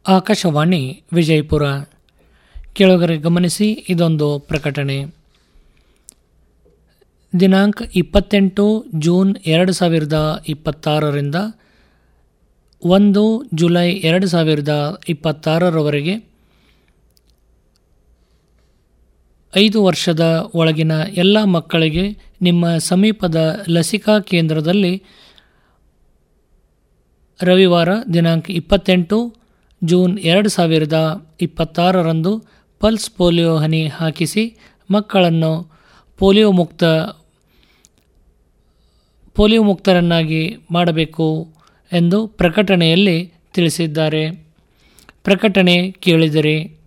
ಆಕಾಶವಾಣಿ ವಿಜಯಪುರ. ಕೇಳುಗರೆ ಗಮನಿಸಿ, ಇದೊಂದು ಪ್ರಕಟಣೆ. ದಿನಾಂಕ 28 ಜೂನ್ 2026ರಿಂದ 1 ಜುಲೈ 2026ರವರೆಗೆ 5 ವರ್ಷದ ಒಳಗಿನ ಎಲ್ಲ ಮಕ್ಕಳಿಗೆ ನಿಮ್ಮ ಸಮೀಪದ ಲಸಿಕಾ ಕೇಂದ್ರದಲ್ಲಿ ರವಿವಾರ ದಿನಾಂಕ 28 ಜೂನ್ 2026ರಂದು ಪಲ್ಸ್ ಪೋಲಿಯೋ ಹನಿ ಹಾಕಿಸಿ ಮಕ್ಕಳನ್ನು ಪೋಲಿಯೋ ಮುಕ್ತರನ್ನಾಗಿ ಮಾಡಬೇಕು ಎಂದು ಪ್ರಕಟಣೆಯಲ್ಲಿ ತಿಳಿಸಿದ್ದಾರೆ. ಪ್ರಕಟಣೆ ಕೇಳಿದಿರಿ.